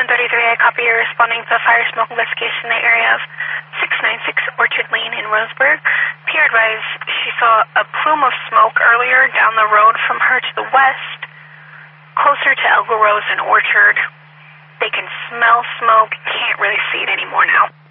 733, I copy you responding to a fire smoke investigation in the area of 696 Orchard Lane in Roseburg. Pierre advised she saw a plume of smoke earlier down the road from her to the west, closer to Elga Rose and Orchard. They can smell smoke, can't really see it anymore now.